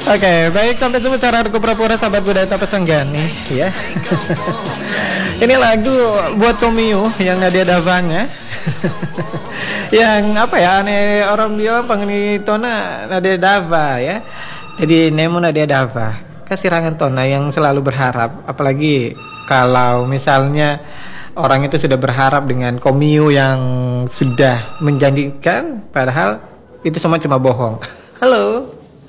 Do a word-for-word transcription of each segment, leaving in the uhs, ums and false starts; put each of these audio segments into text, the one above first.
Oke, baik, sampai jumpa cara aku pura-pura sahabat budaya Tapas Senggani ya. Ini lagu buat Tomio yang Nadia Davanya. Yang apa ya, aneh orang bilang pengenitona Nadia Dava ya. Jadi Nemo Nadia Dava. Kasirangan Tona yang selalu berharap, apalagi kalau misalnya orang itu sudah berharap dengan Komio yang sudah menjanjikan, padahal itu semua cuma bohong. Halo.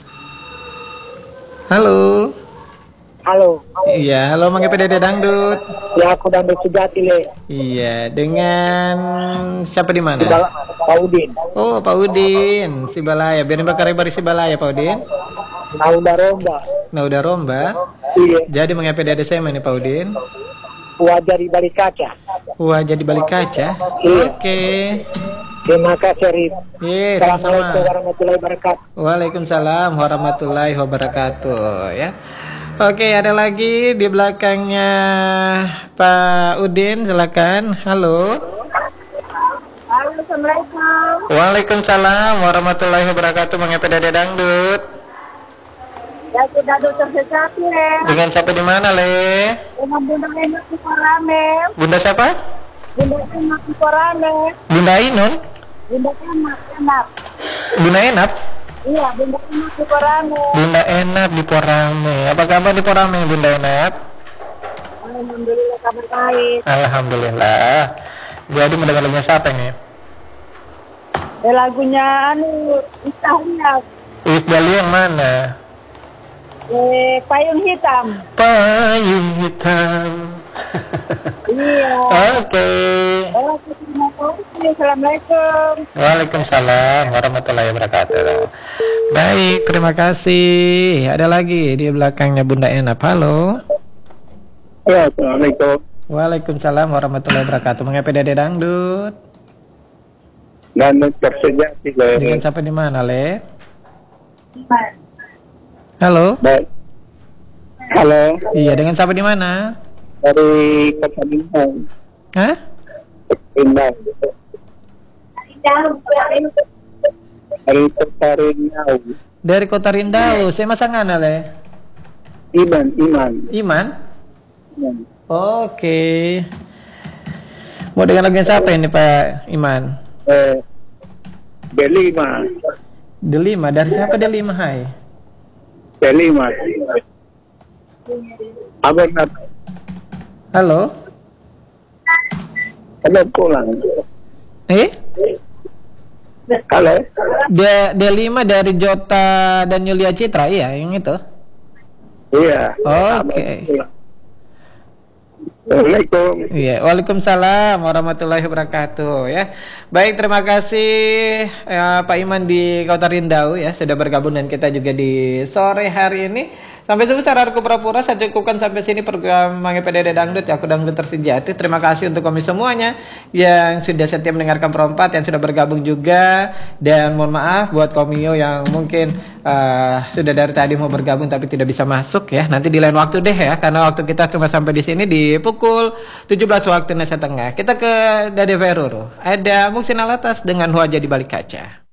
Halo. Halo. Iya, halo Mang P D D Dangdut. Ya, aku Dangdut Sejati, Le. Iya, dengan siapa di mana? Pak Udin. Oh, Pak Udin, Sibalaya. Biarin bakar bari Sibalaya, Pak Udin. Nah, udah romba. Nah, udah romba. Iya. Jadi Mang P D D saya nih, Pak Udin. Wajah di balik kaca. Wajah di balik kaca. Iya. Oke. Terima kasih, Rif. Iya, Assalamualaikum sama-sama. warahmatullahi wabarakatuh. Waalaikumsalam warahmatullahi wabarakatuh ya. Oke, ada lagi di belakangnya Pak Udin, silakan. Halo. Halo, Assalamualaikum. Waalaikumsalam warahmatullahi wabarakatuh. Mang P D D Dangdut. Ya, sudah dokter Sejati, Le. Dengan siapa di mana, Le? Dengan Bunda Enak di Korame. Bunda siapa? Bunda Enak di Korame. Bunda Ainun? Bunda Enak, Enak. Bunda Enap? Iya, Bunda Enak di Korame. Bunda Enap di Porame. Apa kabar di Porame, Bunda Enap? Alhamdulillah kabar baik. Alhamdulillah. Jadi mendengar lagunya siapa ini? Eh, lagunya anu Istahnya. Isdali yang mana? Eh, Payung Hitam. Payung hitam. Iya. Oke. Oh, terima kasih. Assalamualaikum. Waalaikumsalam warahmatullahi wabarakatuh. Baik, terima kasih. Ada lagi di belakangnya Bunda Enap. Halo. Ya, Assalamualaikum. Waalaikumsalam warahmatullahi wabarakatuh. Mang P D D Dangdut. Dangdut Sejati, Le. Dengan siapa di mana, Le? Halo. Baik. Halo. Iya, dengan siapa di mana? Dari Kota Bintang. Hah? Bintang. Dari Kota Riau. Dari Kota Rindau. Saya masangana, Le. Iman, Iman. Iman? Iman. Oke. Mau dengan lagu siapa ini, Pak Iman? Eh, Delima. Delima. Dari siapa Delima, hai? Delima. Abang Nat. Halo? Halo, pulang. Eh? Halo. De Delima dari Jota dan Yulia Citra, iya, yang itu. Iya. Oke. Assalamualaikum. Iya, waalaikumsalam warahmatullahi wabarakatuh ya. Baik, terima kasih ya, Pak Iman di Kota Rindau ya sudah bergabung dengan kita juga di sore hari ini. Sampai jumpa secara aku pura-pura, saya cukupkan sampai sini program Mang P D D Dangdut ya, aku Dangdut Tersejati. Terima kasih untuk kami semuanya yang sudah setia mendengarkan perempat, yang sudah bergabung juga, dan mohon maaf buat Komio yang mungkin uh, sudah dari tadi mau bergabung tapi tidak bisa masuk ya. Nanti di lain waktu deh ya, karena waktu kita cuma sampai di sini di pukul tujuh belas waktu Indonesia Tengah. Kita ke Dade Veruru. Ada Muhsin Alatas dengan Wajah di Balik Kaca.